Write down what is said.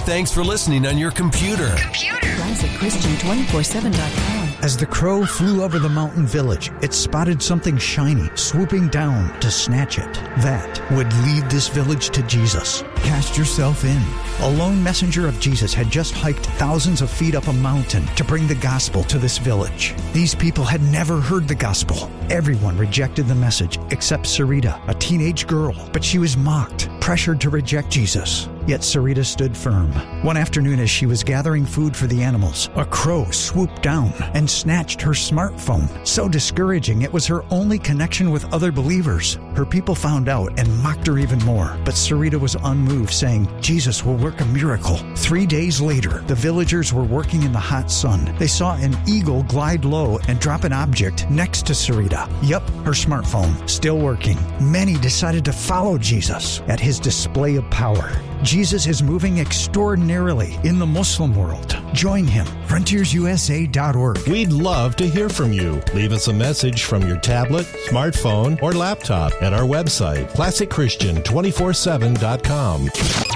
thanks for listening on your computer. ClassicChristian247.com. As the crow flew over the mountain village, it spotted something shiny swooping down to snatch it. That would lead this village to Jesus. Cast yourself in. A lone messenger of Jesus had just hiked thousands of feet up a mountain to bring the gospel to this village. These people had never heard the gospel. Everyone rejected the message except Sarita, a teenage girl, but she was mocked, pressured to reject Jesus. Yet Sarita stood firm. One afternoon as she was gathering food for the animals, a crow swooped down and snatched her smartphone. So discouraging, it was her only connection with other believers. Her people found out and mocked her even more. But Sarita was unmoved, saying, Jesus will work a miracle. 3 days later, the villagers were working in the hot sun. They saw an eagle glide low and drop an object next to Sarita. Yep, her smartphone, still working. Many decided to follow Jesus at his display of power. Jesus is moving extraordinarily in the Muslim world. Join him. FrontiersUSA.org. We'd love to hear from you. Leave us a message from your tablet, smartphone, or laptop at our website, ClassicChristian247.com.